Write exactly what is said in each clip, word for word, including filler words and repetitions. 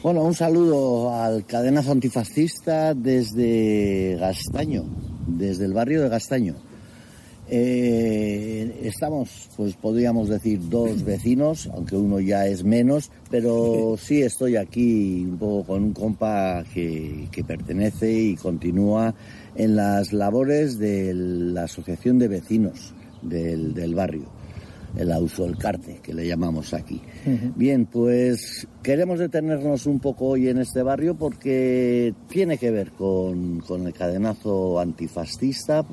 Bueno, un saludo al cadenazo antifascista desde Gastaño, desde el barrio de Gastaño. Eh, estamos, pues podríamos decir, dos vecinos, aunque uno ya es menos, pero sí estoy aquí un poco con un compa que, que pertenece y continúa en las labores de la asociación de vecinos del, del barrio, el Ausolcarte, que le llamamos aquí. Uh-huh. Bien, pues queremos detenernos un poco hoy en este barrio porque tiene que ver con, con el cadenazo antifascista.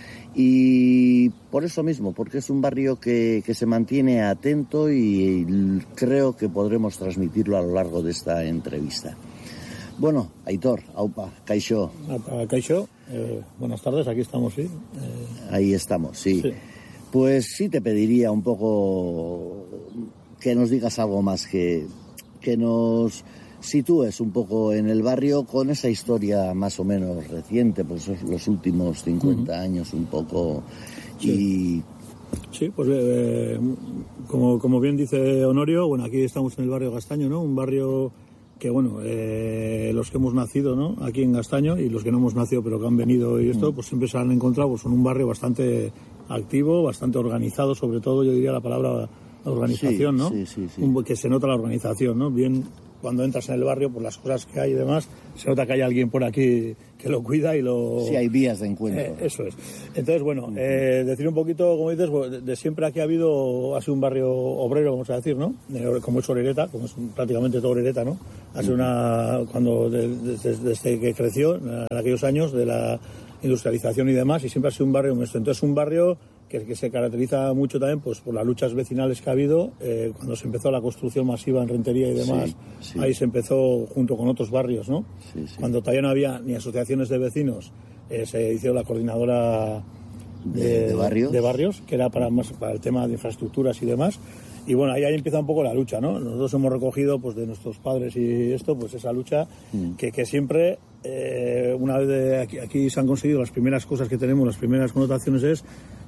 Y por eso mismo, porque es un barrio que, que se mantiene atento y creo que podremos transmitirlo a lo largo de esta entrevista. Bueno, Aitor, aupa, kaixo. Aupa, kaixo, eh, buenas tardes, aquí estamos, sí. Eh... Ahí estamos, sí. sí. Pues sí te pediría un poco que nos digas algo más, que, que nos sitúes un poco en el barrio con esa historia más o menos reciente, pues los últimos cincuenta uh-huh. años un poco. Sí. Y sí, pues eh, como, como bien dice Honorio, bueno, aquí estamos en el barrio Gastaño, ¿no? Un barrio que, bueno, eh, los que hemos nacido, ¿no? Aquí en Gastaño y los que no hemos nacido pero que han venido y esto, uh-huh. pues siempre se han encontrado pues, en un barrio bastante activo, bastante organizado, sobre todo, yo diría la palabra organización, sí, ¿no? Sí, sí, sí. Un, que se nota la organización, ¿no? Bien, cuando entras en el barrio, por las cosas que hay y demás, se nota que hay alguien por aquí que lo cuida y lo... Sí, hay vías de encuentro. Eh, eso es. Entonces, bueno, uh-huh. eh, decir un poquito, como dices, de, de siempre aquí ha habido, ha sido un barrio obrero, vamos a decir, ¿no? Como es Orereta, como es prácticamente todo Orereta, ¿no? Ha sido uh-huh. una, cuando, desde, desde que creció, en aquellos años de la industrialización y demás, y siempre ha sido un barrio nuestro. Entonces, un barrio que, que se caracteriza mucho también pues por las luchas vecinales que ha habido, eh, cuando se empezó la construcción masiva en Rentería y demás, sí, sí. Ahí se empezó junto con otros barrios, ¿no? Sí, sí. Cuando todavía no había ni asociaciones de vecinos, eh, se hizo la coordinadora de, de, de, barrios. de barrios, que era para, más, para el tema de infraestructuras y demás. Y bueno, ahí, ahí empieza un poco la lucha, ¿no? Nosotros hemos recogido pues de nuestros padres y esto, pues esa lucha mm. que, que siempre, eh, una vez de aquí, aquí se han conseguido las primeras cosas que tenemos, las primeras connotaciones es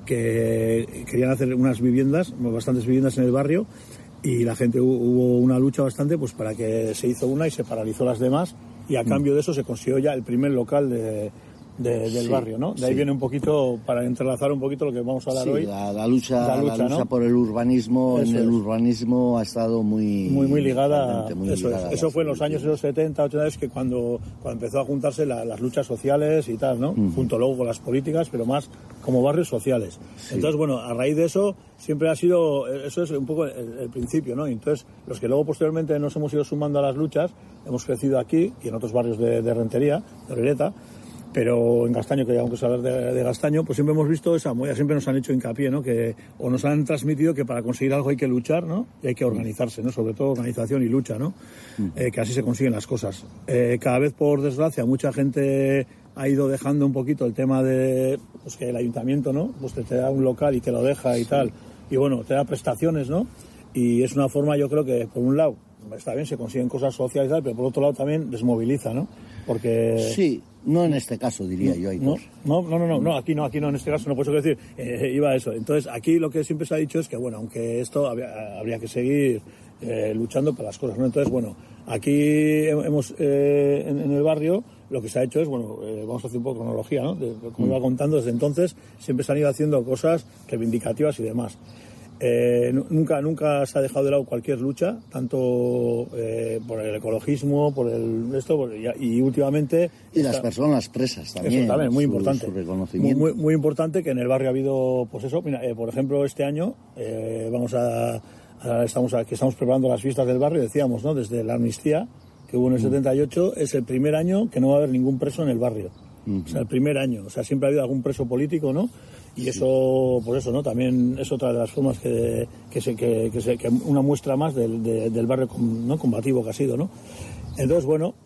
que querían hacer unas viviendas, bastantes viviendas en el barrio, y la gente hubo una lucha bastante pues para que se hizo una y se paralizó las demás, y a mm. cambio de eso se consiguió ya el primer local de... De, del sí, barrio, ¿no? De ahí sí. viene un poquito, para entrelazar un poquito lo que vamos a hablar sí, hoy. La, la lucha, la lucha, la lucha ¿no? por el urbanismo, eso en el es. urbanismo ha estado muy... Muy, muy ligada, muy eso ligada es. Eso fue en los años setenta, ochenta, es que cuando, cuando empezó a juntarse la, las luchas sociales y tal, ¿no? Uh-huh. Junto luego con las políticas, pero más como barrios sociales. Sí. Entonces, bueno, a raíz de eso, siempre ha sido, eso es un poco el, el principio, ¿no? Y entonces, los que luego posteriormente nos hemos ido sumando a las luchas, hemos crecido aquí y en otros barrios de, de Rentería, de Orereta, pero en Gastaño, que aunque se hablar de, de Gastaño, pues siempre hemos visto esa moda, siempre nos han hecho hincapié, ¿no? Que, o nos han transmitido que para conseguir algo hay que luchar, ¿no? Y hay que organizarse, ¿no? Sobre todo organización y lucha, ¿no? Mm. Eh, que así se consiguen las cosas. Eh, cada vez, por desgracia, mucha gente ha ido dejando un poquito el tema de, pues que el ayuntamiento, ¿no? Pues te, te da un local y te lo deja y sí. tal. Y bueno, te da prestaciones, ¿no? Y es una forma, yo creo que, por un lado, está bien, se consiguen cosas sociales y tal, pero por otro lado también desmoviliza, ¿no? Porque... Sí. No en este caso, diría no, yo. No, no, no, no, no, no, aquí no, aquí no, en este caso no puedo decir, eh, iba a eso. Entonces, aquí lo que siempre se ha dicho es que, bueno, aunque esto había, habría que seguir eh, luchando por las cosas, ¿no? Entonces, bueno, aquí hemos, eh, en, en el barrio, lo que se ha hecho es, bueno, eh, vamos a hacer un poco de cronología, ¿no? De, como iba contando, desde entonces siempre se han ido haciendo cosas reivindicativas y demás. Eh, nunca nunca se ha dejado de lado cualquier lucha, tanto eh, por el ecologismo, por el esto, por, y, y últimamente... Y esta, las personas presas también. Eso también, muy su, importante. Su reconocimiento. Muy, muy, muy importante que en el barrio ha habido, pues eso, mira, eh, por ejemplo, este año eh, vamos a, a, estamos a, que estamos preparando las fiestas del barrio, decíamos, ¿no? Desde la amnistía que hubo en el mm. setenta y ocho, es el primer año que no va a haber ningún preso en el barrio. Mm-hmm. O sea, el primer año. O sea, siempre ha habido algún preso político, ¿no? Y sí. eso, pues eso, ¿no? También es otra de las formas que, que, se, que, que, se, que una muestra más del, de, del barrio, ¿no? Combativo que ha sido, ¿no? Entonces, bueno,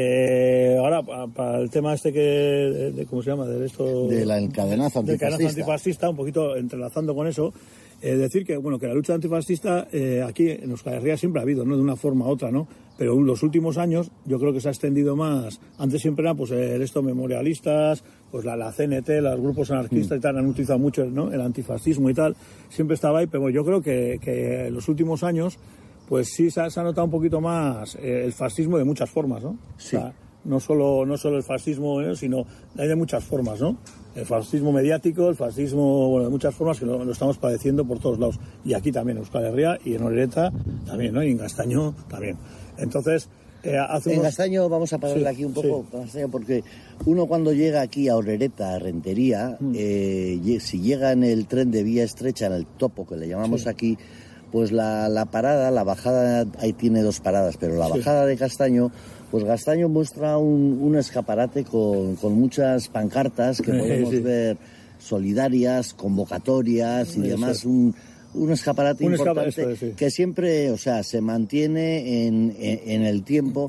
eh, ahora para, para el tema este que, de, de, ¿cómo se llama? De esto... De la encadenaza antifascista. De encadenaza antifascista, un poquito entrelazando con eso. Eh, decir que, bueno, que la lucha antifascista eh, aquí en Euskal Herria siempre ha habido, ¿no? De una forma u otra, ¿no? Pero en los últimos años yo creo que se ha extendido más. Antes siempre era, pues, el esto memorialistas, pues la, la C N T, los grupos anarquistas mm. y tal, han utilizado mucho, ¿no? El antifascismo y tal. Siempre estaba ahí, pero yo creo que, que en los últimos años, pues sí se ha, se ha notado un poquito más eh, el fascismo de muchas formas, ¿no? Sí. O sea, no solo, no solo el fascismo, ¿eh? sino hay de muchas formas, ¿no? El fascismo mediático, el fascismo, bueno, de muchas formas que lo, lo estamos padeciendo por todos lados. Y aquí también, en Euskal Herria y en Orereta también, ¿no? Y en Gastaño también. Entonces, eh, hace en unos... Gastaño vamos a pararle sí, aquí un poco, sí. Gastaño, porque uno cuando llega aquí a Orereta, a Rentería, mm. eh, si llega en el tren de vía estrecha, en el topo que le llamamos sí. aquí, pues la, la parada, la bajada, ahí tiene dos paradas, pero la sí. bajada de Gastaño, pues Gastaño muestra un, un escaparate con, con muchas pancartas que podemos sí. ver solidarias, convocatorias y sí, demás, sí. un, un escaparate un importante escapa, es, sí. que siempre, o sea, se mantiene en, en, en el tiempo.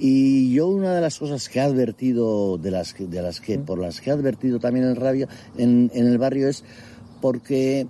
Y yo una de las cosas que he advertido, de las que, de las que, por las que he advertido también en el radio, en, en el barrio es porque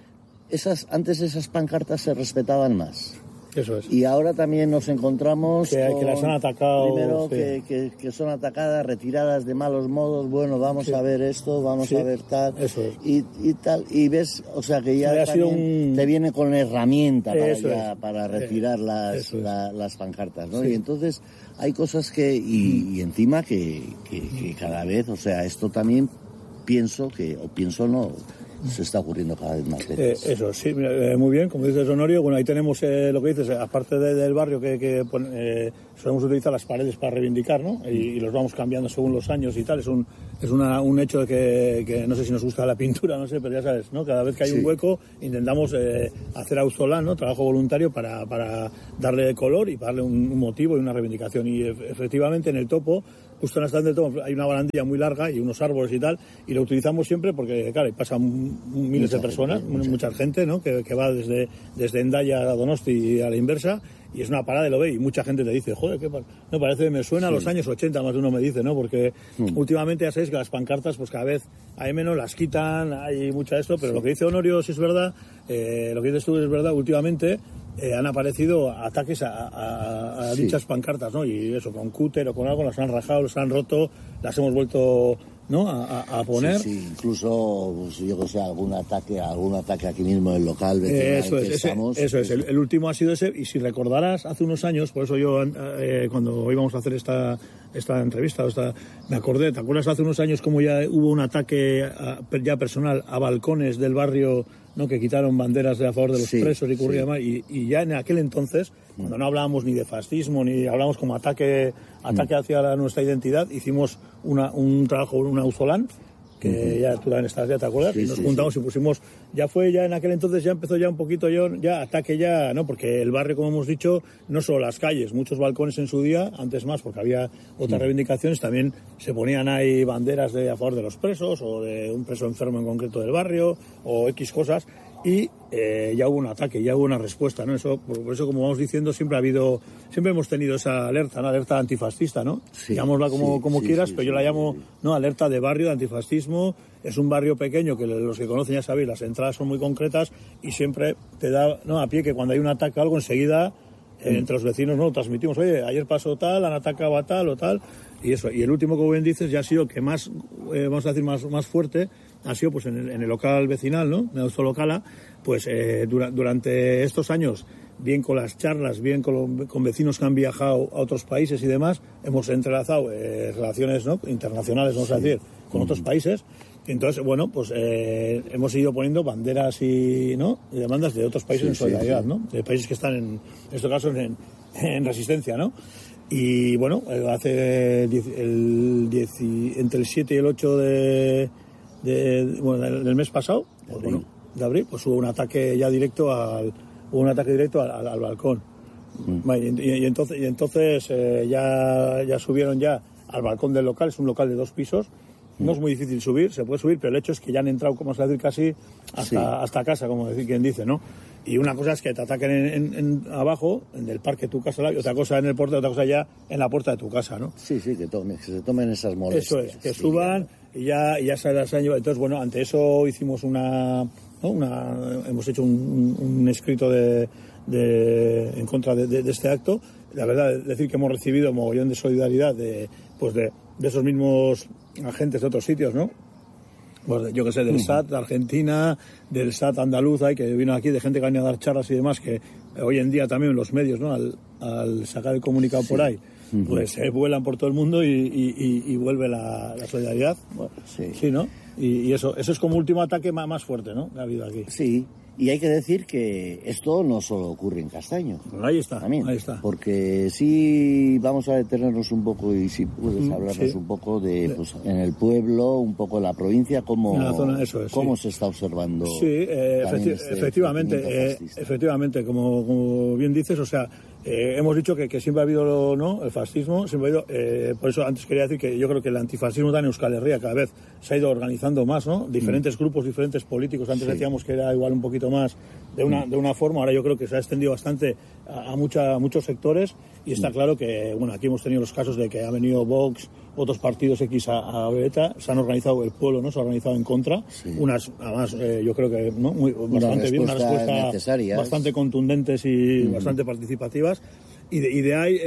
esas, antes esas pancartas se respetaban más. Eso es. Y ahora también nos encontramos que, con, que las han atacado. Primero sí. que, que, que son atacadas, retiradas de malos modos. Bueno, vamos sí. a ver esto, vamos sí. a ver tal. Eso es. Y, y tal. Y ves, o sea que ya un... te viene con herramienta para, ya, para retirar eh, las, la, las pancartas, ¿no? Sí. Y entonces hay cosas que. Y, y encima que, que, que cada vez, o sea, esto también pienso que, o pienso no. Se está ocurriendo cada vez más veces. Eh, eso, sí, eh, muy bien, como dices, Honorio. Bueno, ahí tenemos eh, lo que dices, aparte de, del barrio que, que eh, solemos utilizar las paredes para reivindicar, ¿no? Y, y los vamos cambiando según los años y tal. Es un es una, un hecho de que, que no sé si nos gusta la pintura, no sé, pero ya sabes, ¿no? Cada vez que hay sí. un hueco intentamos eh, hacer auzolán, ¿no? Trabajo voluntario para, para darle color y para darle un, un motivo y una reivindicación. Y efectivamente en el topo, justo en la estación del topo, hay una barandilla muy larga y unos árboles y tal, y lo utilizamos siempre porque, claro, pasan miles mucha de personas, gente, mucha, mucha gente, ¿no? Que, que va desde, desde Hendaya a Donosti a la inversa, y es una parada y lo ve, y mucha gente te dice, joder, qué par... no, parece que me suena sí. a los años ochenta, más de uno me dice, ¿no? Porque mm. últimamente ya sabéis que las pancartas, pues cada vez hay menos, las quitan, hay mucha de esto, pero sí. lo que dice Honorio, si es verdad, eh, lo que dices tú es verdad, últimamente eh, han aparecido ataques a, a, a sí. dichas pancartas, ¿no? Y eso, con cúter o con algo, las han rajado, las han roto, las hemos vuelto... ¿no? A, a poner. Sí, sí, incluso, pues, yo que sé, algún ataque, algún ataque aquí mismo en el local. Eh, eso es, ese, eso es. El, el último ha sido ese, y si recordarás, hace unos años, por eso yo, eh, cuando íbamos a hacer esta, esta entrevista, esta, me acordé, ¿te acuerdas hace unos años como ya hubo un ataque a, ya personal a balcones del barrio, ¿no? Que quitaron banderas de a favor de los sí, presos y ocurría sí. más, y, y ya en aquel entonces, cuando no hablábamos ni de fascismo, ni hablábamos como ataque, ataque mm. hacia la, nuestra identidad, hicimos una, un trabajo, un auzolán, que uh-huh. ya tú también estás, ya te acuerdas, sí, y nos sí, juntamos sí. y pusimos, ya fue ya en aquel entonces, ya empezó ya un poquito yo, ya ataque ya, ¿no? Porque el barrio, como hemos dicho, no solo las calles, muchos balcones en su día, antes más, porque había otras uh-huh. reivindicaciones, también se ponían ahí banderas de a favor de los presos, o de un preso enfermo en concreto del barrio, o X cosas, y eh, ya hubo un ataque, ya hubo una respuesta, ¿no? Eso, por, por eso, como vamos diciendo, siempre ha habido, siempre hemos tenido esa alerta, ¿no? Alerta antifascista, ¿no? Sí, Llamémosla como, sí, como sí, quieras, sí, pero sí, yo la llamo, sí. ¿no? Alerta de barrio, de antifascismo. Es un barrio pequeño que los que conocen ya sabéis, las entradas son muy concretas y siempre te da, ¿no? A pie que cuando hay un ataque o algo, enseguida, eh, mm. entre los vecinos, ¿no? Lo transmitimos, oye, ayer pasó tal, han atacado a tal o tal, y eso. Y el último, como bien dices, ya ha sido que más, eh, vamos a decir, más, más fuerte, ha sido pues en el, en el local vecinal, ¿no? En el Zolocala, pues eh, dura, durante estos años, bien con las charlas, bien con, con vecinos que han viajado a otros países y demás, hemos entrelazado eh, relaciones, ¿no? Internacionales, vamos sí. a decir, con mm. otros países. Y entonces, bueno, pues eh, hemos ido poniendo banderas y, ¿no? y demandas de otros países sí, en solidaridad, sí, sí. ¿no? De países que están, en, en este caso, en, en resistencia, ¿no? Y bueno, hace el, el diez, entre el siete y el ocho de... De, bueno, del mes pasado, pues, bueno, de abril, pues hubo un ataque ya directo al, hubo un ataque directo al, al, al balcón. Mm. Y, y entonces, y entonces eh, ya, ya subieron ya al balcón del local, es un local de dos pisos. Mm. No es muy difícil subir, se puede subir, pero el hecho es que ya han entrado, como se decir, casi hasta, sí. hasta casa, como decir quien dice, ¿no? Y una cosa es que te ataquen en, en, en abajo, en el parque de tu casa, y otra cosa en el portal, otra cosa ya en la puerta de tu casa, ¿no? Sí, sí, que, tome, que se tomen esas molestias. Eso es, que sí, suban y ya, y ya se las han llevado. Entonces, bueno, ante eso hicimos una, ¿no? una hemos hecho un, un, un escrito de, de, en contra de, de, de este acto. La verdad, es decir que hemos recibido mogollón de solidaridad de, pues de, de esos mismos agentes de otros sitios, ¿no? Pues yo que sé, del S A T de Argentina, del S A T andaluz, hay que vino aquí, de gente que venía a dar charlas y demás, que hoy en día también los medios, ¿no? Al, al sacar el comunicado sí. por ahí, uh-huh. pues se eh, vuelan por todo el mundo y, y, y, y vuelve la, la solidaridad. Bueno, sí. sí, ¿no? Y, y eso eso es como último ataque más, más fuerte, ¿no? Que ha habido aquí. Sí. Y hay que decir que esto no solo ocurre en Castaño. Pues ahí está, también, ahí está. Porque sí vamos a detenernos un poco y si puedes mm, hablarnos sí. un poco de, pues, en el pueblo, un poco en la provincia, cómo, en la zona, eso es, cómo sí. se está observando. Sí, eh, efecti- este efectivamente, eh, efectivamente, como, como bien dices, o sea, eh, hemos dicho que, que siempre ha habido, ¿no? El fascismo, siempre ha habido, eh, por eso antes quería decir que yo creo que el antifascismo en Euskal Herria cada vez se ha ido organizando más, ¿no? Diferentes mm. grupos, diferentes políticos. Antes sí. decíamos que era igual un poquito más de una de una forma, ahora yo creo que se ha extendido bastante a, a, mucha, a muchos sectores y está claro que, bueno, aquí hemos tenido los casos de que ha venido Vox, otros partidos X a, a ETA, se han organizado, el pueblo, ¿no? Se ha organizado en contra, sí. unas, además, eh, yo creo que, ¿no? Muy, bastante bien, una respuesta bastante contundentes y mm. bastante participativas. Y de, y de ahí eh,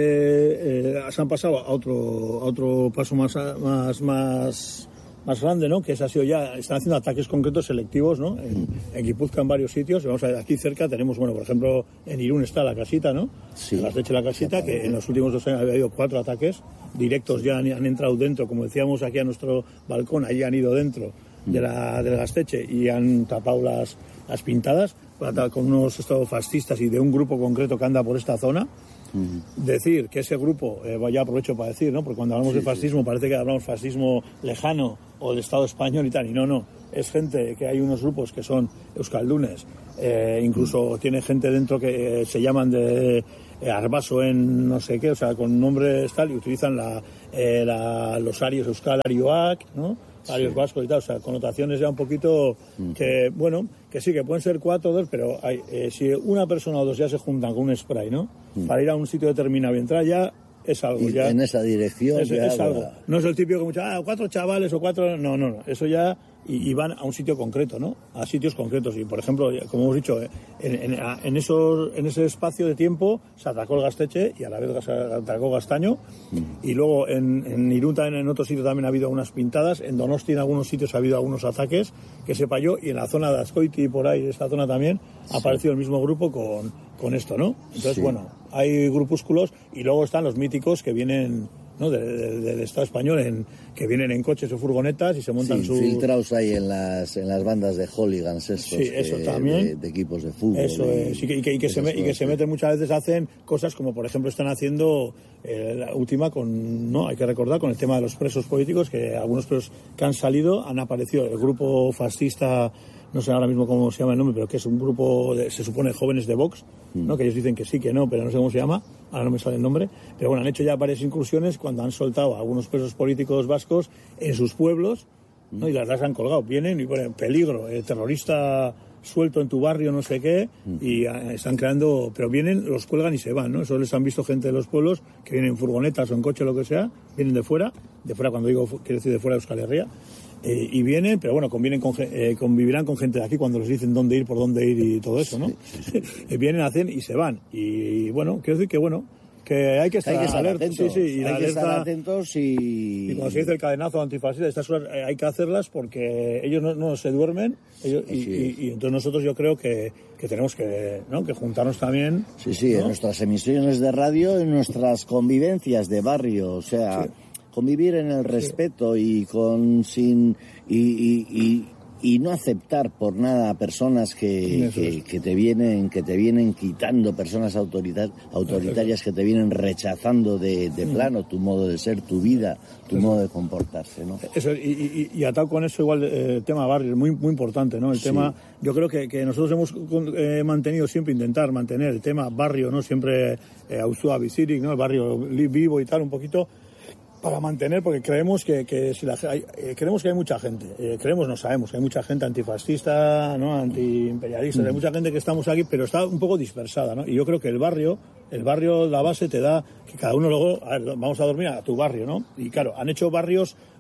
eh, se han pasado a otro, a otro paso más, más, más, más grande, ¿no? Que ese ha sido ya, están haciendo ataques concretos selectivos, ¿no? En, en Guipúzcoa, en varios sitios. Vamos a ver, aquí cerca tenemos, bueno, por ejemplo, en Irún está la casita, ¿no? Sí. En la Teche la casita, que en los últimos dos años había habido cuatro ataques directos, ya han, han entrado dentro, como decíamos aquí a nuestro balcón, allí han ido dentro de la, del Gasteche y han tapado las, las pintadas con unos estados fascistas y de un grupo concreto que anda por esta zona. Uh-huh. Decir que ese grupo, eh, ya aprovecho para decir, ¿no? Porque cuando hablamos sí, de fascismo sí. parece que hablamos fascismo lejano o del Estado español y tal, y no, no, es gente que hay unos grupos que son euskaldunes, eh, incluso uh-huh. tiene gente dentro que eh, se llaman de eh, Arbaso en no sé qué, o sea, con nombres tal, y utilizan la, eh, la, los arios euskal arioak, ¿no? Arios sí. vascos y tal, o sea, connotaciones ya un poquito que, bueno, que sí, que pueden ser cuatro o dos, pero hay, eh, si una persona o dos ya se juntan con un spray, ¿no? Mm. Para ir a un sitio determinado y entrar ya es algo. Y ya en esa dirección es, ya es algo. No es el típico que muchos, ah, cuatro chavales o cuatro, no, no, no, eso ya, y, y van a un sitio concreto, ¿no? A sitios concretos, y por ejemplo, como hemos dicho, en, en, en, esos, en ese espacio de tiempo se atacó el Gasteche y a la vez se atacó Gastaño, mm. y luego en, en Irún también, en otro sitio también ha habido unas pintadas, en Donosti en algunos sitios ha habido algunos ataques, que sepa yo, y en la zona de Azcoiti y por ahí, esta zona también, sí. ha aparecido el mismo grupo con, con esto, ¿no? Entonces, sí. bueno, hay grupúsculos y luego están los míticos que vienen, ¿no? de, de, del Estado español, en, que vienen en coches o furgonetas y se montan sí, sus... filtrados ahí en las en las bandas de hooligans estos, sí, eso que, también. De, de equipos de fútbol. Eso y, es, y que, y que, y que, se, me, y que se meten muchas veces, hacen cosas como por ejemplo están haciendo eh, la última con, no, hay que recordar, con el tema de los presos políticos, que algunos presos que han salido han aparecido, el grupo fascista, no sé ahora mismo cómo se llama el nombre, pero que es un grupo, de, se supone, jóvenes de Vox, ¿no? Que ellos dicen que sí, que no, pero no sé cómo se llama, ahora no me sale el nombre, pero bueno, han hecho ya varias incursiones cuando han soltado a algunos presos políticos vascos en sus pueblos, ¿no? Y las, las han colgado, vienen y ponen peligro, eh, terrorista suelto en tu barrio, no sé qué, y eh, están creando, pero vienen, los cuelgan y se van, ¿no? Eso les han visto gente de los pueblos que vienen en furgonetas o en coche o lo que sea, vienen de fuera, de fuera cuando digo, quiero decir de fuera de Euskal Herria, Eh, y vienen, pero bueno, convienen con, eh, convivirán con gente de aquí cuando les dicen dónde ir, por dónde ir y todo eso, ¿no? Sí, sí, sí. vienen, hacen y se van. Y bueno, quiero decir que bueno, que hay que estar, hay que estar atentos. Sí, sí, y hay que alerta, estar atentos y... Y cuando se dice el cadenazo antifascista, estas cosas eh, hay que hacerlas porque ellos no, no se duermen ellos, y, y, y entonces nosotros yo creo que, que tenemos que, ¿no? que juntarnos también. Sí, sí, ¿no? En nuestras emisiones de radio, en nuestras convivencias de barrio, o sea... Sí. Convivir en el respeto sí. y con sin y, y, y, y no aceptar por nada a personas que, que, que te vienen que te vienen quitando, personas autoritar, autoritarias que te vienen rechazando de, de plano tu modo de ser, tu vida, tu eso. modo de comportarse, ¿no? Eso, y, y, y atado con eso igual eh, el tema barrio es muy muy importante, ¿no? El sí. tema, yo creo que, que nosotros hemos eh, mantenido siempre, intentar mantener el tema barrio, ¿no? Siempre eh, Auzua Bizirik, ¿no? El barrio vivo y tal, un poquito para mantener, porque creemos que, que si la, hay, eh, creemos que hay mucha gente, eh, creemos, no sabemos, que hay mucha gente antifascista, ¿no? Antiimperialista, mm. hay mucha gente que estamos aquí, pero está un poco dispersada, ¿no? Y yo creo que el barrio, el barrio, la base te da que cada uno luego, a ver, vamos a dormir a tu barrio, ¿no? Y claro, han hecho barrios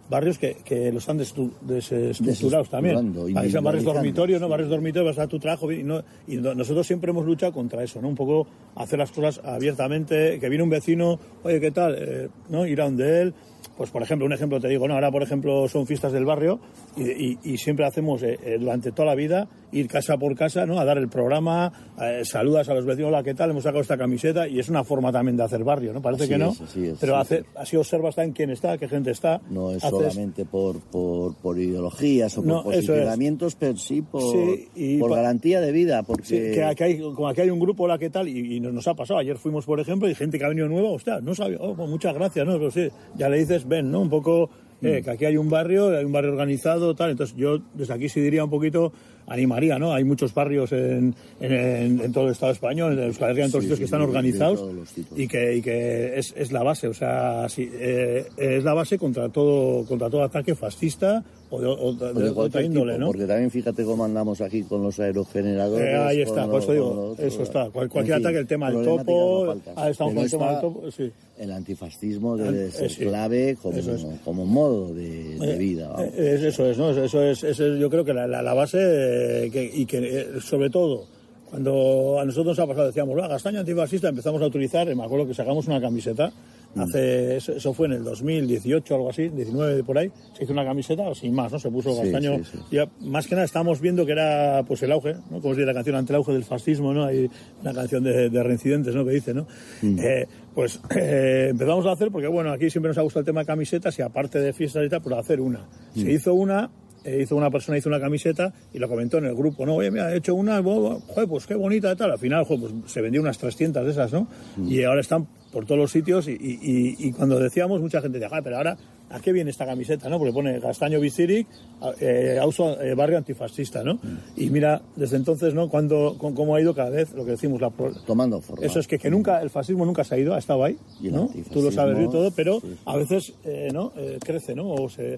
barrios que, que los han destu- desestructurados también. Para que sean barrios dormitorios, ¿no? Sí. Barrios dormitorios, vas a tu trabajo y, no, y no, nosotros siempre hemos luchado contra eso, ¿no? Un poco hacer las cosas abiertamente, que viene un vecino, oye, ¿qué tal? Eh, ¿no? Ir a donde él. Pues, por ejemplo, un ejemplo te digo, no, ahora, por ejemplo, son fiestas del barrio y, y, y siempre hacemos, eh, eh, durante toda la vida, ir casa por casa, ¿no? A dar el programa, eh, saludas a los vecinos, hola, ¿qué tal? Hemos sacado esta camiseta y es una forma también de hacer barrio, ¿no? Parece así que no, es, así es, pero sí, hace, sí. así observas también quién está, qué gente está. No es haces... solamente por, por, por ideologías o por no, posicionamientos, pero sí por, sí, y por pa... garantía de vida. Porque... Sí, que aquí hay, como aquí hay un grupo, hola, ¿qué tal? Y, y nos, nos ha pasado. Ayer fuimos, por ejemplo, y gente que ha venido nueva, hostia, no sabía, oh, pues muchas gracias, ¿no? Pero sí, ya le dices, ven, ¿no? Un poco... Eh, que aquí hay un barrio, hay un barrio organizado, tal. Entonces yo desde aquí sí diría un poquito, animaría, ¿no? Hay muchos barrios en, en, en todo el Estado español, en Euskal Herria, en todos los sí, sitios sí, que están organizados y que, y que es, es la base, o sea, sí, eh, es la base contra todo, contra todo ataque fascista o de, o de, de, de otra índole, tipo, ¿no? Porque también fíjate cómo andamos aquí con los aerogeneradores. Eh, ahí está, por eso digo, los, eso está. Cual, cualquier en fin, ataque, el tema del topo, no ah, estamos con el tema del topo, sí. El antifascismo debe eh, ser sí, clave como, es. como modo de, de vida. Eh, eh, eso es, ¿no? Eso es, eso es yo creo que la, la, la base eh, que, y que eh, sobre todo cuando a nosotros nos ha pasado, decíamos, va, Gastaño antifascista, empezamos a utilizar, me acuerdo que sacamos una camiseta, hace eso, eso fue en el dos mil dieciocho, algo así, diecinueve por ahí, se hizo una camiseta, sin más, ¿no? Se puso Gastaño, sí, sí, sí. Ya, más que nada estábamos viendo que era pues el auge, ¿no? Como es la canción ante el auge del fascismo, ¿no? Hay una canción de, de Reincidentes, ¿no? Que dice, ¿no? Mm. Eh, pues eh, empezamos a hacer, porque bueno, aquí siempre nos ha gustado el tema de camisetas y aparte de fiestas y tal, pues hacer una. Mm. Se hizo una... Eh, hizo una persona, hizo una camiseta y lo comentó en el grupo, ¿no? Oye, mira, he hecho una, joder, pues qué bonita y tal. Al final, joder, pues se vendió unas trescientas de esas, ¿no? Mm. Y ahora están por todos los sitios y, y, y, y cuando decíamos, mucha gente decía, ah, pero ahora, ¿a qué viene esta camiseta, no? Porque pone Gastaño Bizirik, eh, Auzo, eh, barrio antifascista, ¿no? Mm. Y mira, desde entonces, ¿no? Cuando, con, cómo ha ido cada vez, lo que decimos, la pro... tomando forma. Eso es que, que nunca, el fascismo nunca se ha ido, ha estado ahí, ¿no? Tú lo sabes y todo, pero sí, sí. A veces, eh, ¿no? Eh, crece, ¿no? O se...